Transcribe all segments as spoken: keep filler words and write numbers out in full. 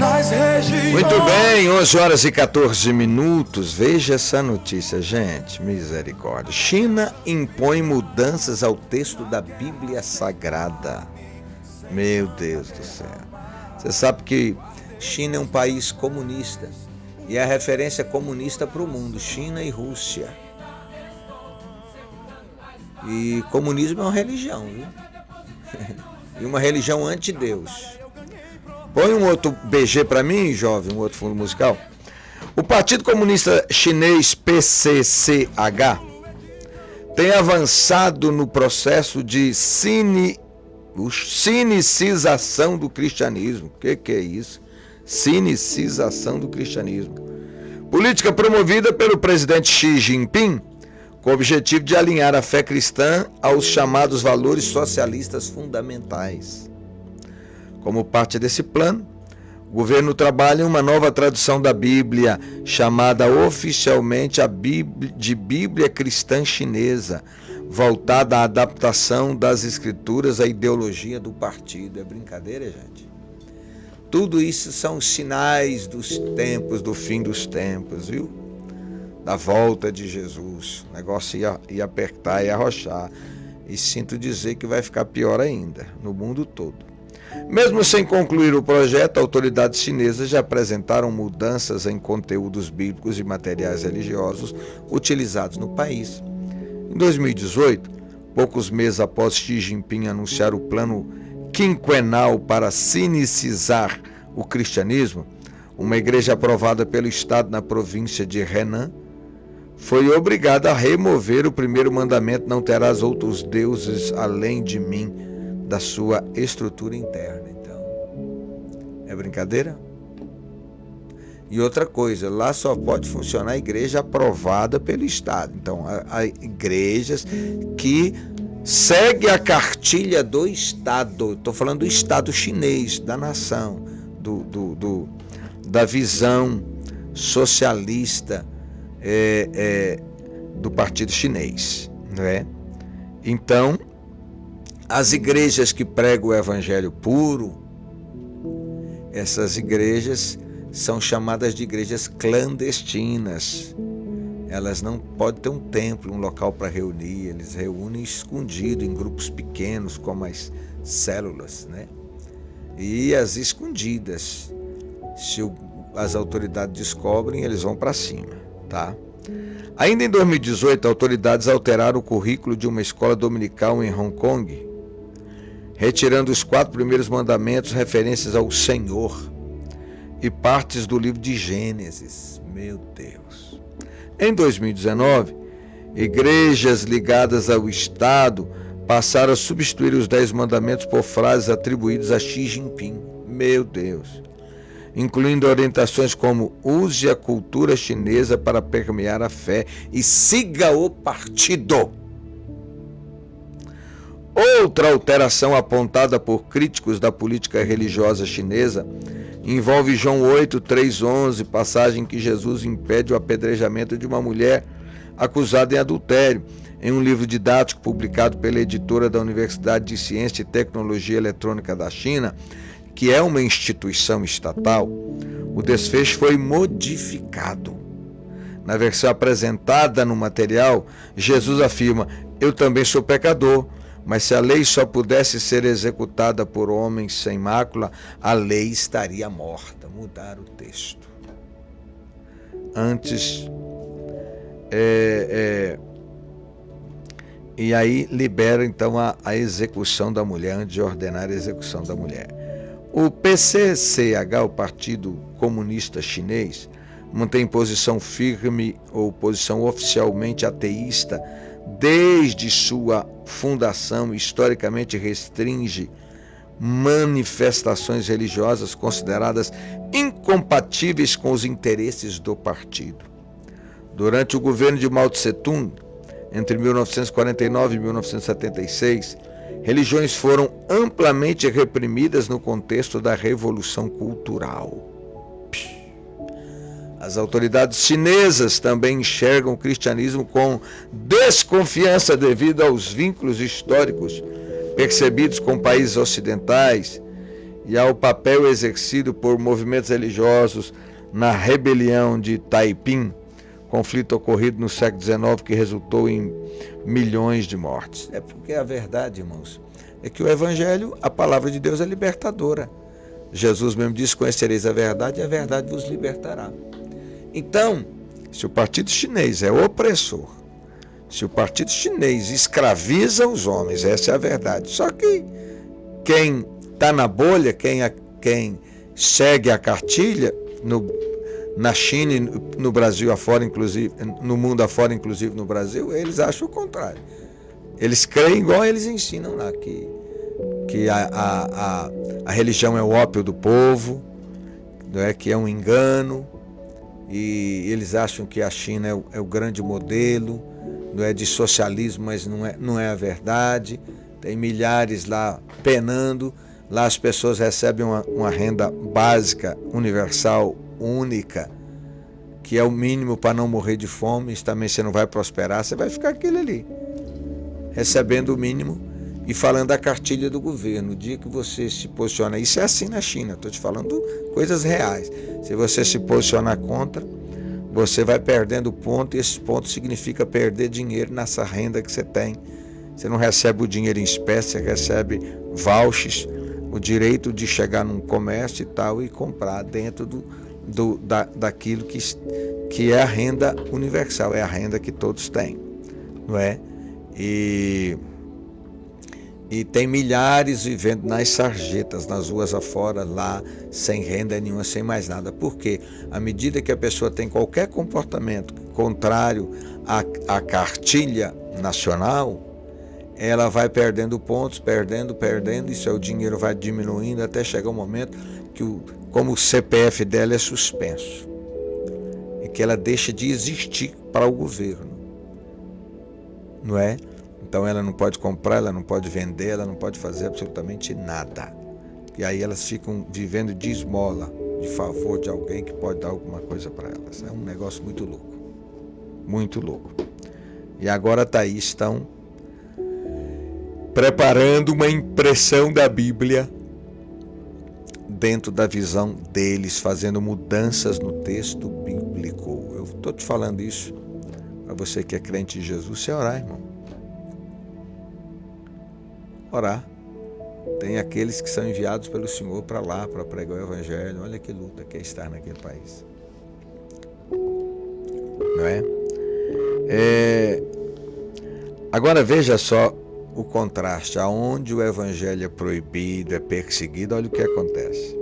Muito bem, onze horas e quatorze minutos. Veja essa notícia, gente. Misericórdia. China impõe mudanças ao texto da Bíblia Sagrada. Meu Deus do céu. Você sabe que China é um país comunista e é a referência comunista para o mundo, China e Rússia. E comunismo é uma religião, viu? E uma religião anti-Deus. Põe um outro B G para mim, jovem, um outro fundo musical. O Partido Comunista Chinês, P C C H, tem avançado no processo de cine, sinicização do cristianismo. O que, que é isso? Sinicização do cristianismo. Política promovida pelo presidente Xi Jinping, com o objetivo de alinhar a fé cristã aos chamados valores socialistas fundamentais. Como parte desse plano, o governo trabalha em uma nova tradução da Bíblia, chamada oficialmente a Bíblia, de Bíblia Cristã Chinesa, voltada à adaptação das escrituras à ideologia do partido. É brincadeira, gente? Tudo isso são sinais dos tempos, do fim dos tempos, viu? Da volta de Jesus. O negócio ia, ia apertar, ia arrochar. E sinto dizer que vai ficar pior ainda, no mundo todo. Mesmo sem concluir o projeto, autoridades chinesas já apresentaram mudanças em conteúdos bíblicos e materiais religiosos utilizados no país. Em dois mil e dezoito, poucos meses após Xi Jinping anunciar o plano quinquenal para sinicizar o cristianismo, uma igreja aprovada pelo Estado na província de Henan foi obrigada a remover o primeiro mandamento: não terás outros deuses além de mim, da sua estrutura interna. Então, é brincadeira? E outra coisa, lá só pode funcionar a igreja aprovada pelo Estado. Então, há igrejas que seguem a cartilha do Estado. Estou falando do Estado chinês, da nação, do, do, do, da visão socialista é, é, do Partido Chinês, não é? Então, as igrejas que pregam o evangelho puro, essas igrejas são chamadas de igrejas clandestinas. Elas não podem ter um templo, um local para reunir. Eles reúnem escondido em grupos pequenos, como as células, né? E as escondidas, se o, as autoridades descobrem, eles vão para cima, tá? Ainda em dois mil e dezoito, autoridades alteraram o currículo de uma escola dominical em Hong Kong, retirando os quatro primeiros mandamentos referências ao Senhor e partes do livro de Gênesis. Meu Deus. Em dois mil e dezenove, igrejas ligadas ao Estado passaram a substituir os dez mandamentos por frases atribuídas a Xi Jinping. Meu Deus. Incluindo orientações como: use a cultura chinesa para permear a fé e siga o partido. Outra alteração apontada por críticos da política religiosa chinesa envolve João oito, três, onze, passagem que Jesus impede o apedrejamento de uma mulher acusada em adultério, em um livro didático publicado pela editora da Universidade de Ciência e Tecnologia Eletrônica da China, que é uma instituição estatal. O desfecho foi modificado. Na versão apresentada no material, Jesus afirma: eu também sou pecador, mas se a lei só pudesse ser executada por homens sem mácula, a lei estaria morta. Mudar o texto. Antes, é, é, e aí libera então a, a execução da mulher, antes de ordenar a execução da mulher. O P C C H, o Partido Comunista Chinês, mantém posição firme ou posição oficialmente ateísta desde sua fundação. Historicamente restringe manifestações religiosas consideradas incompatíveis com os interesses do partido. Durante o governo de Mao Tse-tung, entre mil novecentos e quarenta e nove e mil novecentos e setenta e seis, religiões foram amplamente reprimidas no contexto da Revolução Cultural. As autoridades chinesas também enxergam o cristianismo com desconfiança devido aos vínculos históricos percebidos com países ocidentais e ao papel exercido por movimentos religiosos na rebelião de Taiping, conflito ocorrido no século dezenove que resultou em milhões de mortes. É porque a verdade, irmãos, é que o Evangelho, a palavra de Deus é libertadora. Jesus mesmo disse: conhecereis a verdade e a verdade vos libertará. Então, se o partido chinês é opressor, se o partido chinês escraviza os homens, essa é a verdade. Só que quem está na bolha, quem, a, quem segue a cartilha, no, na China e no Brasil afora, inclusive, no mundo afora, inclusive no Brasil, eles acham o contrário. Eles creem igual eles ensinam lá, que, que a, a, a, a religião é o ópio do povo, não é, que é um engano, e eles acham que a China é o, é o grande modelo, não é de socialismo, mas não é, não é a verdade. Tem milhares lá penando, lá as pessoas recebem uma, uma renda básica, universal, única, que é o mínimo para não morrer de fome. Isso também você não vai prosperar, você vai ficar aquele ali, recebendo o mínimo e falando a cartilha do governo. O dia que você se posiciona, isso é assim na China, estou te falando coisas reais. Se você se posicionar contra, você vai perdendo ponto, e esse ponto significa perder dinheiro nessa renda que você tem. Você não recebe o dinheiro em espécie, você recebe vouchers, o direito de chegar num comércio e tal e comprar dentro do, do, da, daquilo que, que é a renda universal, é a renda que todos têm, não é? E, e tem milhares vivendo nas sarjetas, nas ruas afora, lá, sem renda nenhuma, sem mais nada. Por quê? À medida que a pessoa tem qualquer comportamento contrário à, à cartilha nacional, ela vai perdendo pontos, perdendo, perdendo, e seu dinheiro vai diminuindo até chegar um momento que, o, como o C P F dela é suspenso, e que ela deixa de existir para o governo, não é? Então ela não pode comprar, ela não pode vender, ela não pode fazer absolutamente nada. E aí elas ficam vivendo de esmola, de favor de alguém que pode dar alguma coisa para elas. É um negócio muito louco, muito louco. E agora tá aí, estão preparando uma impressão da Bíblia dentro da visão deles, fazendo mudanças no texto bíblico. Eu estou te falando isso para você que é crente em Jesus, você orar, irmão. Orar. Tem aqueles que são enviados pelo Senhor para lá, para pregar o Evangelho. Olha que luta que é estar naquele país. Não é? É... Agora veja só o contraste. Aonde o Evangelho é proibido, é perseguido, olha o que acontece.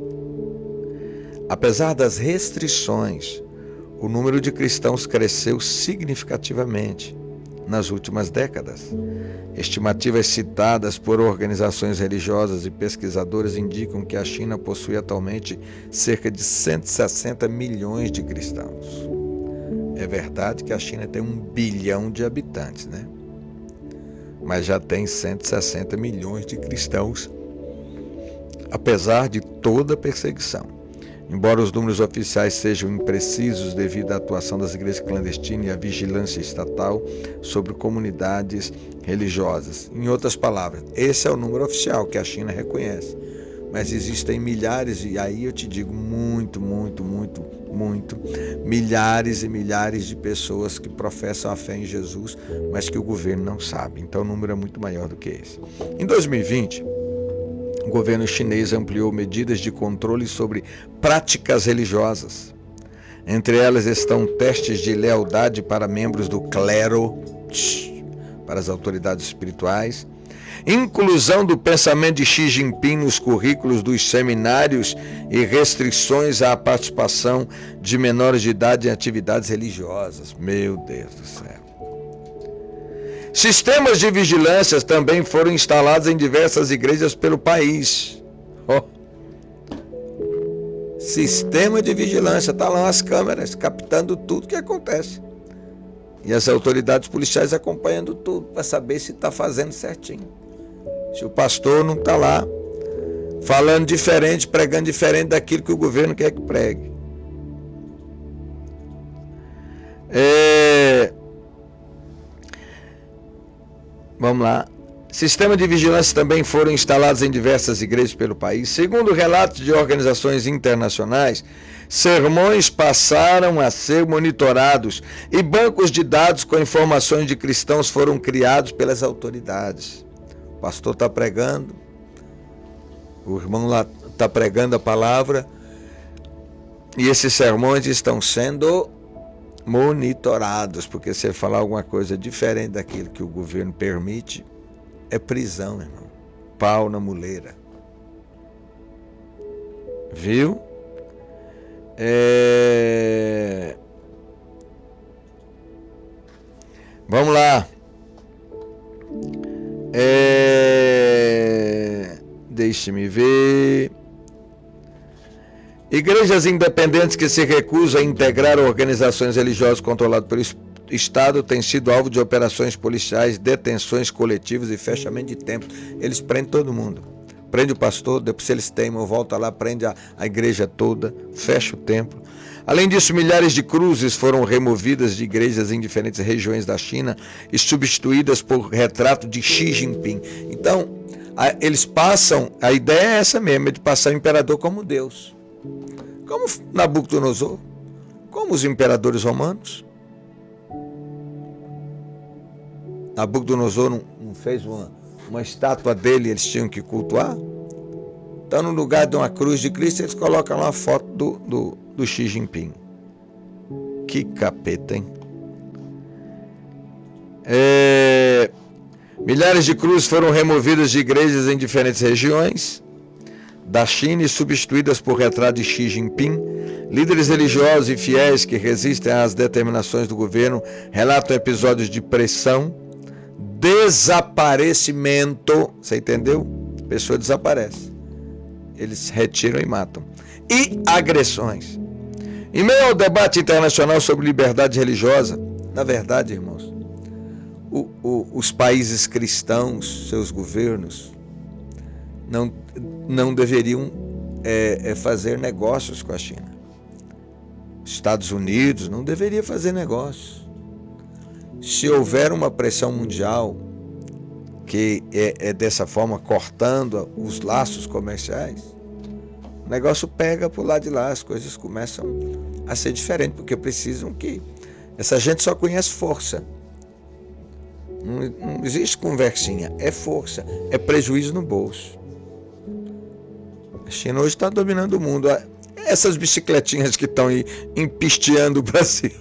Apesar das restrições, o número de cristãos cresceu significativamente nas últimas décadas. Estimativas citadas por organizações religiosas e pesquisadores indicam que a China possui atualmente cerca de cento e sessenta milhões de cristãos. É verdade que a China tem um bilhão de habitantes, né? Mas já tem cento e sessenta milhões de cristãos, apesar de toda a perseguição. Embora os números oficiais sejam imprecisos devido à atuação das igrejas clandestinas e à vigilância estatal sobre comunidades religiosas. Em outras palavras, esse é o número oficial que a China reconhece. Mas existem milhares, e aí eu te digo muito, muito, muito, muito, milhares e milhares de pessoas que professam a fé em Jesus, mas que o governo não sabe. Então o número é muito maior do que esse. Em dois mil e vinte, o governo chinês ampliou medidas de controle sobre práticas religiosas. Entre elas estão testes de lealdade para membros do clero, para as autoridades espirituais, inclusão do pensamento de Xi Jinping nos currículos dos seminários e restrições à participação de menores de idade em atividades religiosas. Meu Deus do céu. Sistemas de vigilância também foram instalados em diversas igrejas pelo país. Oh. Sistema de vigilância, está lá as câmeras captando tudo que acontece. E as autoridades policiais acompanhando tudo para saber se está fazendo certinho. Se o pastor não está lá falando diferente, pregando diferente daquilo que o governo quer que pregue. É... Vamos lá. Sistemas de vigilância também foram instalados em diversas igrejas pelo país. Segundo relatos de organizações internacionais, sermões passaram a ser monitorados e bancos de dados com informações de cristãos foram criados pelas autoridades. O pastor está pregando, o irmão lá está pregando a palavra e esses sermões estão sendo monitorados, porque se ele falar alguma coisa diferente daquilo que o governo permite, é prisão, irmão. Pau na muleira. Viu? É... Vamos lá. É... Deixe-me ver. Igrejas independentes que se recusam a integrar organizações religiosas controladas pelo Estado têm sido alvo de operações policiais, detenções coletivas e fechamento de templos. Eles prendem todo mundo. Prende o pastor, depois eles teimam, volta lá, prende a, a igreja toda, fecha o templo. Além disso, milhares de cruzes foram removidas de igrejas em diferentes regiões da China e substituídas por retrato de Xi Jinping. Então, a, eles passam, a ideia é essa mesmo, é de passar o imperador como Deus. Como Nabucodonosor, como os imperadores romanos. Nabucodonosor não, não fez uma, uma estátua dele, eles tinham que cultuar. Então, no lugar de uma cruz de Cristo, eles colocam lá a foto do, do, do Xi Jinping. Que capeta, hein? É, milhares de cruzes foram removidas de igrejas em diferentes regiões da China e substituídas por retrato de Xi Jinping. Líderes religiosos e fiéis que resistem às determinações do governo relatam episódios de pressão, desaparecimento, você entendeu? A pessoa desaparece. Eles retiram e matam. E agressões. Em meio ao debate internacional sobre liberdade religiosa, na verdade, irmãos, o, o, os países cristãos, seus governos, não, não deveriam é, é fazer negócios com a China. Estados Unidos não deveria fazer negócios. Se houver uma pressão mundial que é, é dessa forma cortando os laços comerciais, o negócio pega por lá de lá, as coisas começam a ser diferentes, porque precisam que essa gente só conhece força. Não, não existe conversinha, é força, é prejuízo no bolso. A China hoje está dominando o mundo. Essas bicicletinhas que estão aí empisteando o Brasil.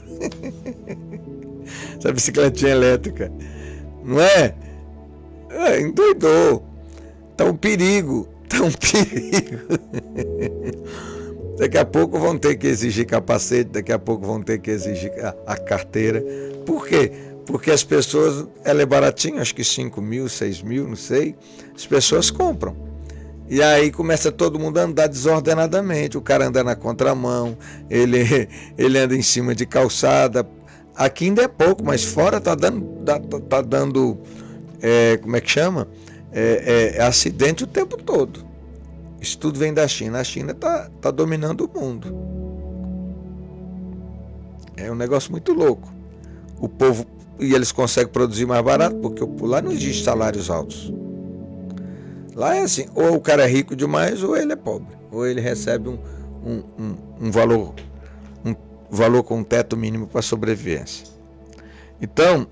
Essa bicicletinha elétrica, não é? É, endoidou. Tá um perigo, tá um perigo. Daqui a pouco vão ter que exigir capacete, daqui a pouco vão ter que exigir a, a carteira. Por quê? Porque as pessoas, ela é baratinha, acho que cinco mil, seis mil, não sei. As pessoas compram. E aí começa todo mundo a andar desordenadamente. O cara anda na contramão, ele, ele anda em cima de calçada. Aqui ainda é pouco, mas fora tá dando, tá, tá dando é, como é que chama? É, é, é acidente o tempo todo. Isso tudo vem da China. A China tá, tá dominando o mundo. É um negócio muito louco. O povo, e eles conseguem produzir mais barato, porque lá não existe salários altos. Lá é assim, ou o cara é rico demais, ou ele é pobre. Ou ele recebe um, um, um, um valor, um valor com um teto mínimo para sobrevivência. Então,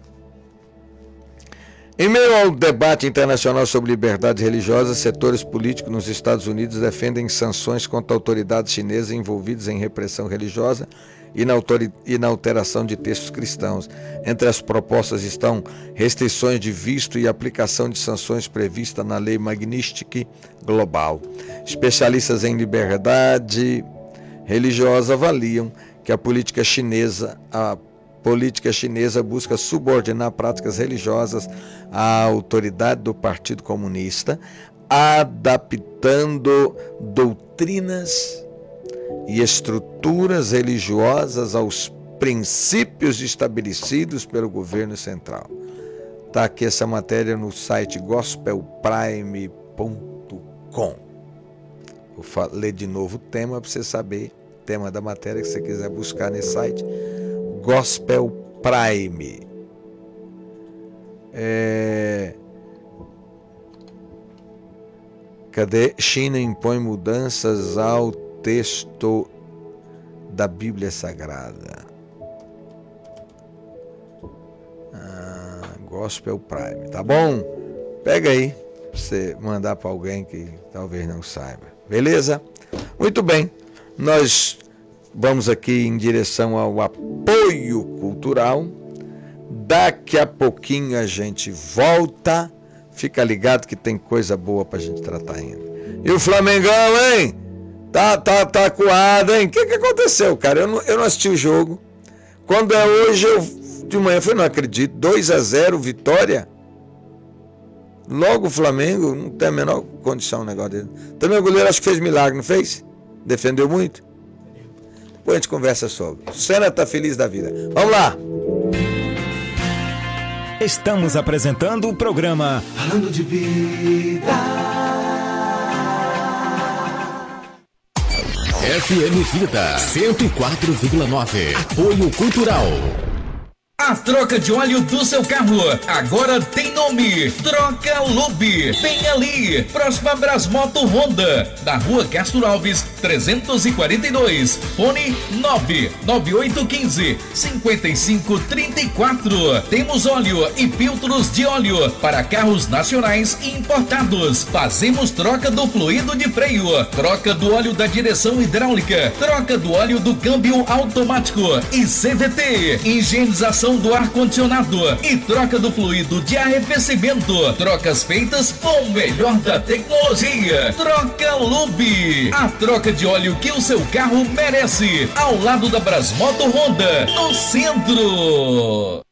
em meio ao debate internacional sobre liberdade religiosa, setores políticos nos Estados Unidos defendem sanções contra autoridades chinesas envolvidas em repressão religiosa e na, e na alteração de textos cristãos. Entre as propostas estão restrições de visto e aplicação de sanções previstas na Lei Magnitsky Global. Especialistas em liberdade religiosa avaliam que a política chinesa, a política chinesa busca subordinar práticas religiosas à autoridade do Partido Comunista, adaptando doutrinas e estruturas religiosas aos princípios estabelecidos pelo governo central. Está aqui essa matéria no site gospel prime ponto com. Vou ler de novo o tema para você saber, o tema da matéria que você quiser buscar nesse site, Gospel Prime. É... Cadê? China impõe mudanças ao texto da Bíblia Sagrada. Ah, Gospel Prime, tá bom? Pega aí, pra você mandar para alguém que talvez não saiba. Beleza? Muito bem. Nós vamos aqui em direção ao apoio cultural. Daqui a pouquinho a gente volta. Fica ligado que tem coisa boa pra gente tratar ainda. E o Flamengão, hein? Tá, tá, tá acuado, hein? O que que aconteceu, cara? Eu não, eu não assisti o jogo. Quando é hoje, eu de manhã eu falei, não acredito. dois a zero, vitória. Logo o Flamengo, não tem a menor condição o negócio dele. Também o goleiro acho que fez milagre, não fez? Defendeu muito? Depois a gente conversa sobre. O Senna tá feliz da vida. Vamos lá! Estamos apresentando o programa Falando de Vida. F M Vida cento e quatro vírgula nove. Apoio Cultural. A troca de óleo do seu carro agora tem nome: Troca Lube. Vem ali, próxima Brasmoto Honda, na rua Castro Alves, trezentos e quarenta e dois. Fone nove nove oito um cinco, cinco cinco três quatro. Temos óleo e filtros de óleo para carros nacionais e importados. Fazemos troca do fluido de freio, troca do óleo da direção hidráulica, troca do óleo do câmbio automático e C V T, higienização do ar-condicionado e troca do fluido de arrefecimento. Trocas feitas com o melhor da tecnologia. Troca Lube. A troca de óleo que o seu carro merece. Ao lado da Brasmoto Honda, no centro.